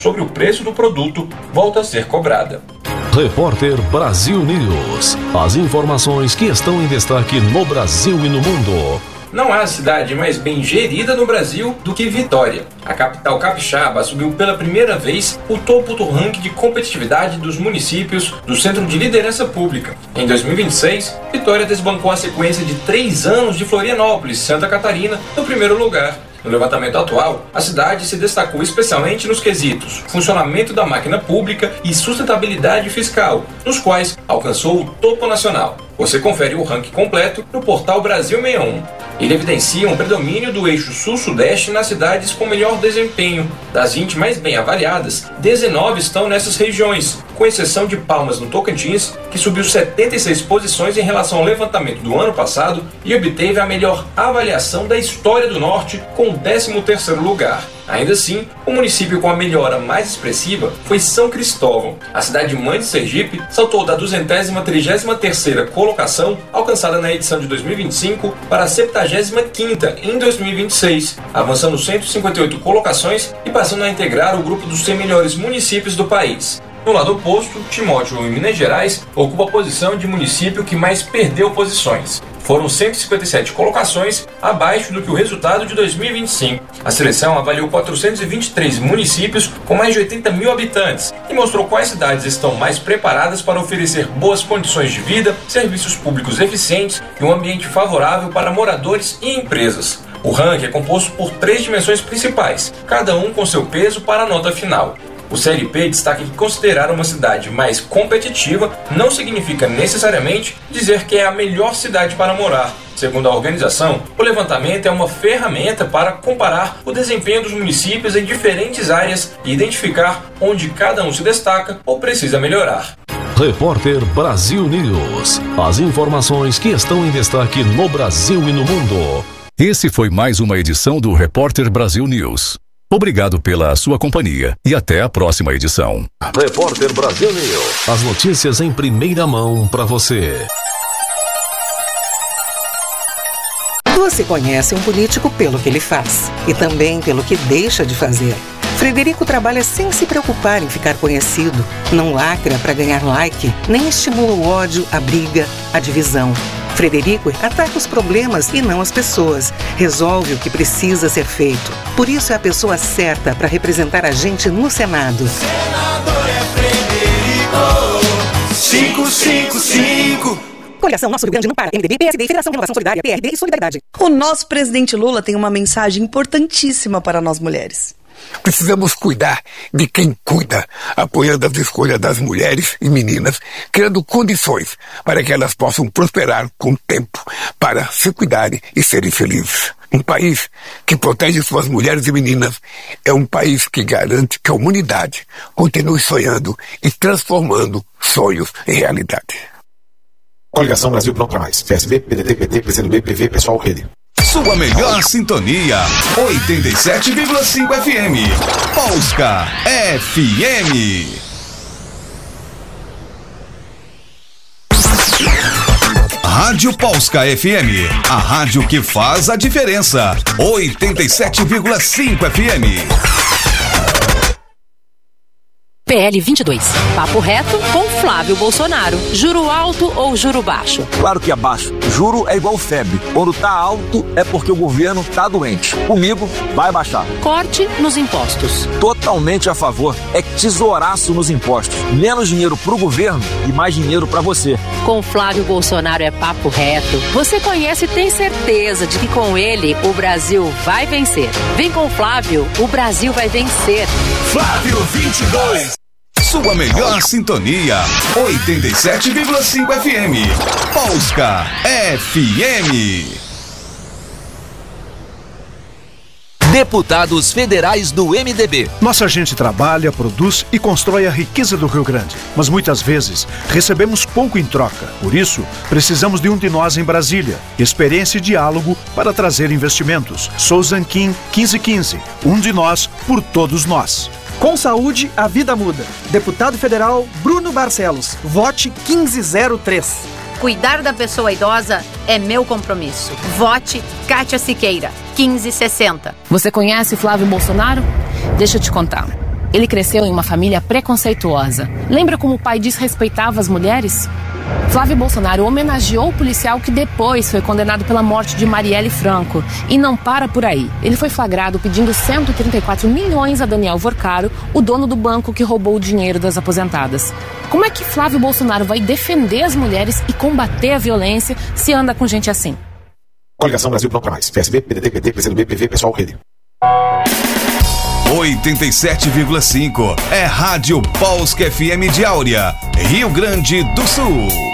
sobre o preço do produto volta a ser cobrada. Repórter Brasil News. As informações que estão em destaque no Brasil e no mundo. Não há cidade mais bem gerida no Brasil do que Vitória. A capital capixaba subiu pela primeira vez o topo do ranking de competitividade dos municípios do Centro de Liderança Pública. Em 2026, Vitória desbancou a sequência de 3 anos de Florianópolis, Santa Catarina, no primeiro lugar. No levantamento atual, a cidade se destacou especialmente nos quesitos funcionamento da máquina pública e sustentabilidade fiscal, nos quais alcançou o topo nacional. Você confere o ranking completo no portal Brasil 61. Ele evidencia um predomínio do eixo sul-sudeste nas cidades com melhor desempenho. Das 20 mais bem avaliadas, 19 estão nessas regiões, com exceção de Palmas, no Tocantins, que subiu 76 posições em relação ao levantamento do ano passado e obteve a melhor avaliação da história do Norte, com o 13º lugar. Ainda assim, o município com a melhora mais expressiva foi São Cristóvão. A cidade-mãe de Sergipe saltou da 233ª colocação, alcançada na edição de 2025, para a 75ª em 2026, avançando 158 colocações e passando a integrar o grupo dos 100 melhores municípios do país. No lado oposto, Timóteo, em Minas Gerais, ocupa a posição de município que mais perdeu posições. Foram 157 colocações abaixo do que o resultado de 2025. A seleção avaliou 423 municípios com mais de 80 mil habitantes e mostrou quais cidades estão mais preparadas para oferecer boas condições de vida, serviços públicos eficientes e um ambiente favorável para moradores e empresas. O ranking é composto por 3 dimensões principais, cada um com seu peso para a nota final. O CLP destaca que considerar uma cidade mais competitiva não significa necessariamente dizer que é a melhor cidade para morar. Segundo a organização, o levantamento é uma ferramenta para comparar o desempenho dos municípios em diferentes áreas e identificar onde cada um se destaca ou precisa melhorar. Repórter Brasil News. As informações que estão em destaque no Brasil e no mundo. Esse foi mais uma edição do Repórter Brasil News. Obrigado pela sua companhia e até a próxima edição. Repórter Brasil News. As notícias em primeira mão para você. Você conhece um político pelo que ele faz e também pelo que deixa de fazer. Frederico trabalha sem se preocupar em ficar conhecido. Não lacra para ganhar like, nem estimula o ódio, a briga, a divisão. Frederico ataca os problemas e não as pessoas. Resolve o que precisa ser feito. Por isso é a pessoa certa para representar a gente no Senado. Senador é Frederico 555. Coligação Nosso Rio Grande não para. MDB, PSD, Federação Renovação Solidária, PRD e Solidariedade. O nosso presidente Lula tem uma mensagem importantíssima para nós mulheres. Precisamos cuidar de quem cuida, apoiando as escolhas das mulheres e meninas, criando condições para que elas possam prosperar com o tempo, para se cuidarem e serem felizes. Um país que protege suas mulheres e meninas é um país que garante que a humanidade continue sonhando e transformando sonhos em realidade. Coligação Brasil Pronto Pra Mais. PSB, PDT, PT, PCdoB, PV, Pessoal, Rede. Sua melhor sintonia, 87,5 FM. Polska FM. Rádio Polska FM, a rádio que faz a diferença. 87,5 FM. PL 22. Papo reto com Flávio Bolsonaro. Juro alto ou juro baixo? Claro que é baixo. Juro é igual febre. Quando tá alto é porque o governo tá doente. Comigo vai baixar. Corte nos impostos. Totalmente a favor. É tesouraço nos impostos. Menos dinheiro pro governo e mais dinheiro pra você. Com Flávio Bolsonaro é papo reto. Você conhece e tem certeza de que com ele o Brasil vai vencer. Vem com Flávio, o Brasil vai vencer. Flávio 22. Sua melhor sintonia, 87,5 FM. Polska FM. Deputados federais do MDB. Nossa gente trabalha, produz e constrói a riqueza do Rio Grande, mas muitas vezes recebemos pouco em troca. Por isso, precisamos de um de nós em Brasília. Experiência e diálogo para trazer investimentos. Sou Zanquim 1515, um de nós por todos nós. Com saúde, a vida muda. Deputado Federal Bruno Barcelos. Vote 1503. Cuidar da pessoa idosa é meu compromisso. Vote Kátia Siqueira, 1560. Você conhece Flávio Bolsonaro? Deixa eu te contar. Ele cresceu em uma família preconceituosa. Lembra como o pai desrespeitava as mulheres? Flávio Bolsonaro homenageou o policial que depois foi condenado pela morte de Marielle Franco. E não para por aí. Ele foi flagrado pedindo 134 milhões a Daniel Vorcaro, o dono do banco que roubou o dinheiro das aposentadas. Como é que Flávio Bolsonaro vai defender as mulheres e combater a violência se anda com gente assim? Coligação Brasil Não Pra Mais. PSB, PDT, PT, PCdoB, PV, Pessoal, Rede. 87,5 é Rádio Polsk FM de Áurea, Rio Grande do Sul.